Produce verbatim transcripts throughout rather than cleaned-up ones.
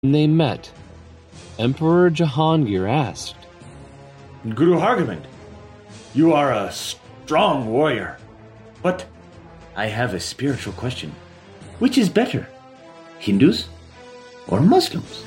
When they met, Emperor Jahangir asked, Guru Hargobind, you are a strong warrior, but I have a spiritual question. Which is better, Hindus or Muslims?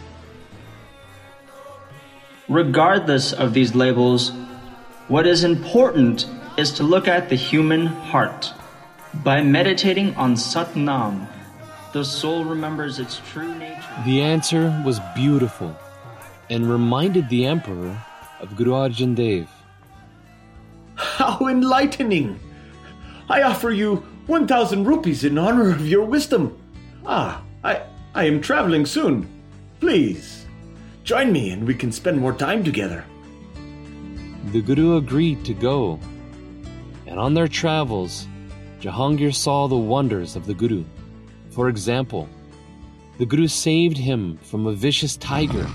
Regardless of these labels, what is important is to look at the human heart. By meditating on Sat Nam, the soul remembers its true nature. The answer was beautiful and reminded the emperor of Guru Arjan Dev. How enlightening! I offer you one thousand rupees in honor of your wisdom. Ah, I, I am traveling soon. Please, join me and we can spend more time together. The Guru agreed to go, and on their travels, Jahangir saw the wonders of the Guru. For example, the Guru saved him from a vicious tiger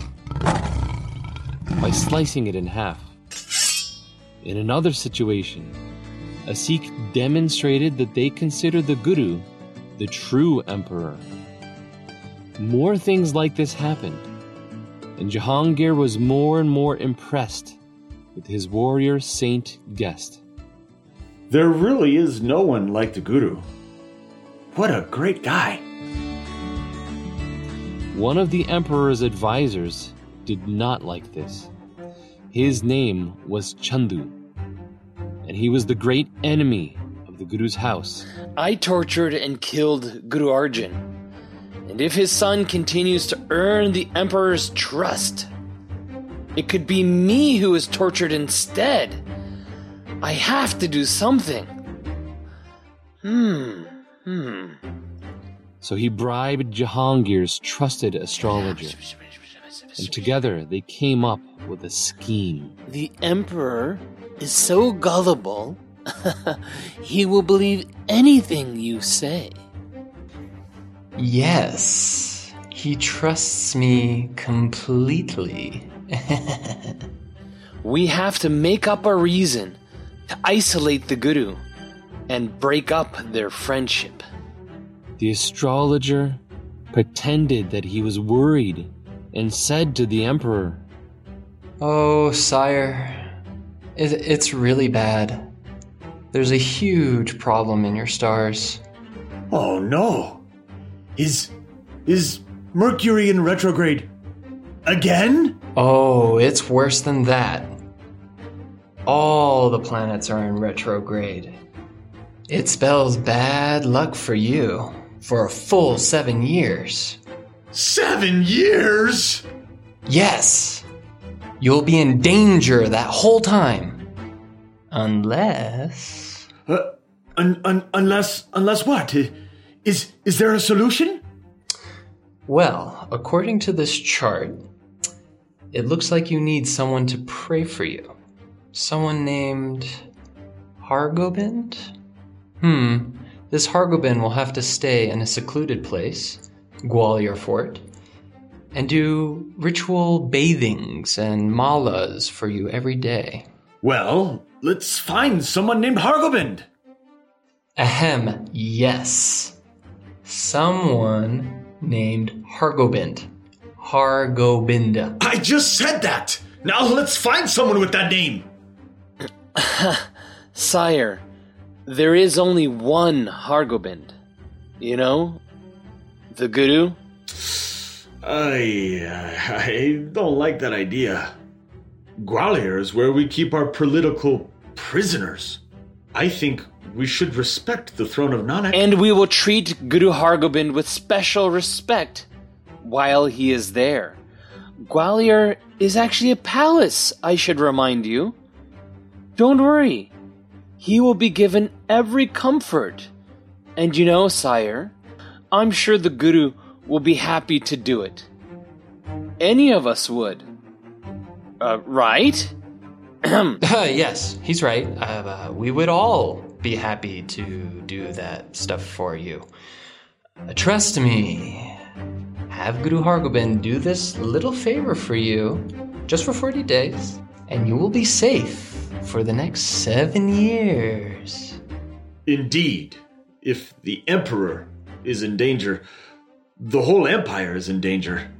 by slicing it in half. In another situation, a Sikh demonstrated that they consider the Guru the true emperor. More things like this happened, and Jahangir was more and more impressed with his warrior saint guest. There really is no one like the Guru. What a great guy. One of the emperor's advisors did not like this. His name was Chandu, and he was the great enemy of the Guru's house. I tortured and killed Guru Arjan, and if his son continues to earn the emperor's trust, it could be me who is tortured instead. I have to do something. Hmm, hmm. So he bribed Jahangir's trusted astrologer, and together they came up with a scheme. The emperor is so gullible, he will believe anything you say. Yes, he trusts me completely. We have to make up a reason to isolate the Guru and break up their friendship. The astrologer pretended that he was worried and said to the emperor, Oh, sire, it, it's really bad. There's a huge problem in your stars. Oh no! Is... is Mercury in retrograde again? Oh, it's worse than that. All the planets are in retrograde. It spells bad luck for you for a full seven years. Seven years? Yes! You'll be in danger that whole time. Unless... Uh, un- un- unless... unless what? Is, is there a solution? Well, according to this chart, it looks like you need someone to pray for you. Someone named Hargobind? Hmm, this Hargobind will have to stay in a secluded place, Gwalior Fort, and do ritual bathings and malas for you every day. Well, let's find someone named Hargobind. Ahem, yes. Someone named Hargobind. Hargobinda. I just said that! Now let's find someone with that name! Sire, there is only one Hargobind. You know? The Guru? I... I don't like that idea. Gwalior is where we keep our political prisoners. I think we should respect the throne of Nanak. And we will treat Guru Hargobind with special respect while he is there. Gwalior is actually a palace, I should remind you. Don't worry. He will be given every comfort. And you know, sire, I'm sure the Guru will be happy to do it. Any of us would. Uh, right? uh, yes, he's right. Uh, uh, we would all be happy to do that stuff for you. Uh, trust me. Have Guru Hargobind do this little favor for you, just for forty days, and you will be safe for the next seven years. Indeed. If the Emperor is in danger, the whole empire is in danger.